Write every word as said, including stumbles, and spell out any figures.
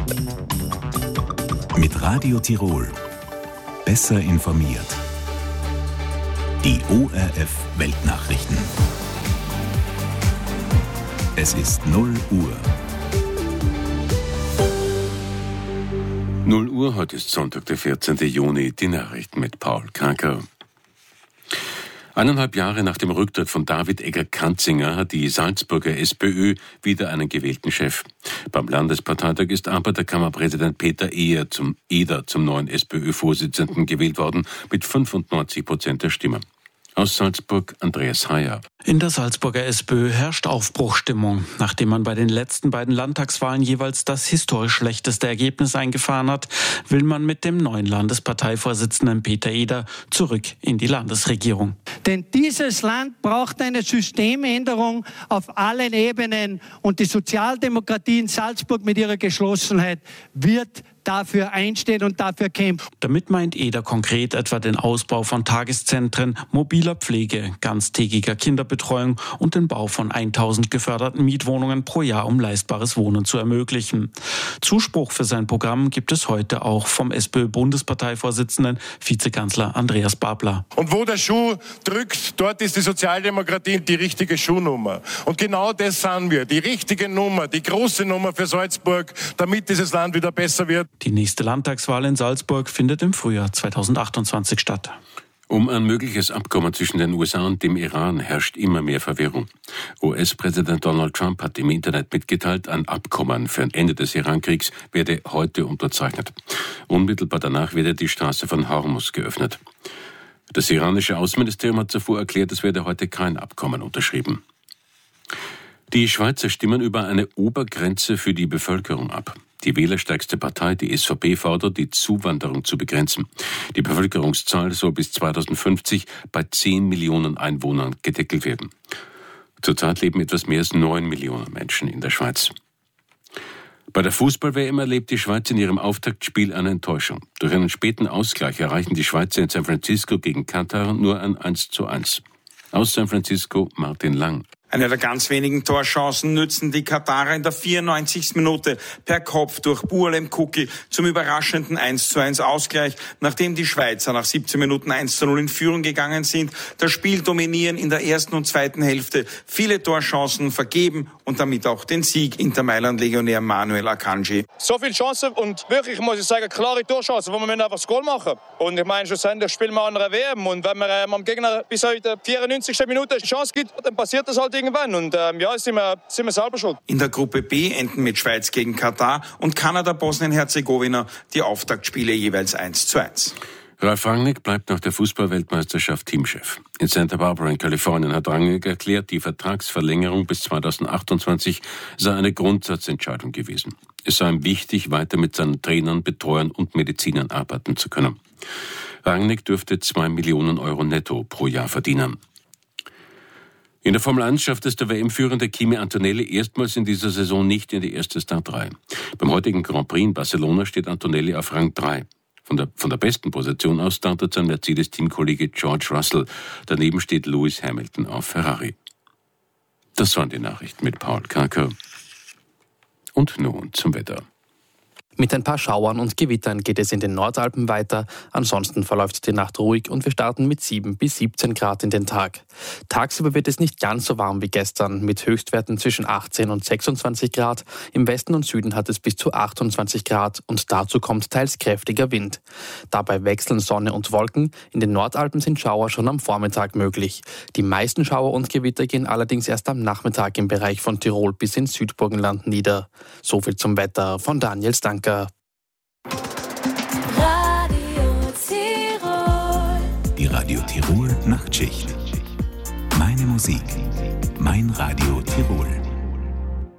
Mit Radio Tirol. Besser informiert. Die O R F Weltnachrichten. Es ist null Uhr. null Uhr, heute ist Sonntag, der vierzehnten Juni. Die Nachrichten mit Paul Kaker. Eineinhalb Jahre nach dem Rücktritt von David Egger-Kantzinger hat die Salzburger SPÖ wieder einen gewählten Chef. Beim Landesparteitag ist Arbeiterkammerpräsident Peter Eder zum, Eder zum neuen SPÖ-Vorsitzenden gewählt worden, mit fünfundneunzig Prozent der Stimmen. Aus Salzburg, Andreas Heyer. In der Salzburger SPÖ herrscht Aufbruchstimmung. Nachdem man bei den letzten beiden Landtagswahlen jeweils das historisch schlechteste Ergebnis eingefahren hat, will man mit dem neuen Landesparteivorsitzenden Peter Eder zurück in die Landesregierung. Denn dieses Land braucht eine Systemänderung auf allen Ebenen. Und die Sozialdemokratie in Salzburg mit ihrer Geschlossenheit wird dafür einstehen und dafür kämpfen. Damit meint Eder konkret etwa den Ausbau von Tageszentren, mobiler Pflege, ganztägiger Kinderbetreuung und den Bau von tausend geförderten Mietwohnungen pro Jahr, um leistbares Wohnen zu ermöglichen. Zuspruch für sein Programm gibt es heute auch vom SPÖ-Bundesparteivorsitzenden, Vizekanzler Andreas Babler. Und wo der Schuh drückt, dort ist die Sozialdemokratie die richtige Schuhnummer. Und genau das sind wir, die richtige Nummer, die große Nummer für Salzburg, damit dieses Land wieder besser wird. Die nächste Landtagswahl in Salzburg findet im Frühjahr zweitausendachtundzwanzig statt. Um ein mögliches Abkommen zwischen den U S A und dem Iran herrscht immer mehr Verwirrung. U S-Präsident Donald Trump hat im Internet mitgeteilt, ein Abkommen für ein Ende des Irankriegs werde heute unterzeichnet. Unmittelbar danach werde die Straße von Hormuz geöffnet. Das iranische Außenministerium hat zuvor erklärt, es werde heute kein Abkommen unterschrieben. Die Schweizer stimmen über eine Obergrenze für die Bevölkerung ab. Die wählerstärkste Partei, die S V P, fordert, die Zuwanderung zu begrenzen. Die Bevölkerungszahl soll bis zweitausendfünfzig bei zehn Millionen Einwohnern gedeckelt werden. Zurzeit leben etwas mehr als neun Millionen Menschen in der Schweiz. Bei der Fußball-W M erlebt die Schweiz in ihrem Auftaktspiel eine Enttäuschung. Durch einen späten Ausgleich erreichen die Schweizer in San Francisco gegen Katar nur ein eins zu eins. Aus San Francisco Martin Lang. Eine der ganz wenigen Torchancen nützen die Katarer in der vierundneunzigsten Minute per Kopf durch Bualem Kuki zum überraschenden eins zu eins Ausgleich, nachdem die Schweizer nach siebzehn Minuten eins zu null in Führung gegangen sind, das Spiel dominieren in der ersten und zweiten Hälfte, viele Torchancen vergeben und damit auch den Sieg Inter Mailand-Legionär Manuel Akanji. So viele Chancen und wirklich, muss ich sagen, klare Torchancen, wo wir einfach das Goal machen. Und ich meine, schlussendlich spielen wir an einer W M und wenn man ähm, am Gegner bis heute vierundneunzigsten Minute eine Chance gibt, dann passiert das halt irgendwann und ähm, ja, sind wir, sind wir selber schuld. In der Gruppe B enden mit Schweiz gegen Katar und Kanada Bosnien-Herzegowina die Auftaktspiele jeweils eins zu eins. Ralf Rangnick bleibt nach der Fußball-Weltmeisterschaft Teamchef. In Santa Barbara in Kalifornien hat Rangnick erklärt, die Vertragsverlängerung bis zweitausendachtundzwanzig sei eine Grundsatzentscheidung gewesen. Es sei ihm wichtig, weiter mit seinen Trainern, Betreuern und Medizinern arbeiten zu können. Rangnick dürfte zwei Millionen Euro netto pro Jahr verdienen. In der Formel eins schafft es der W M-führende Kimi Antonelli erstmals in dieser Saison nicht in die erste Startreihe. Beim heutigen Grand Prix in Barcelona steht Antonelli auf Rang drei. Von der, von der besten Position aus startet sein Mercedes-Teamkollege George Russell. Daneben steht Lewis Hamilton auf Ferrari. Das waren die Nachrichten mit Paul Kaker. Und nun zum Wetter. Mit ein paar Schauern und Gewittern geht es in den Nordalpen weiter. Ansonsten verläuft die Nacht ruhig und wir starten mit sieben bis siebzehn Grad in den Tag. Tagsüber wird es nicht ganz so warm wie gestern, mit Höchstwerten zwischen achtzehn und sechsundzwanzig Grad. Im Westen und Süden hat es bis zu achtundzwanzig Grad und dazu kommt teils kräftiger Wind. Dabei wechseln Sonne und Wolken. In den Nordalpen sind Schauer schon am Vormittag möglich. Die meisten Schauer und Gewitter gehen allerdings erst am Nachmittag im Bereich von Tirol bis ins Südburgenland nieder. Soviel zum Wetter von Daniel Stanker. Radio Tirol. Die Radio Tirol Nachtschicht. Meine Musik, mein Radio Tirol.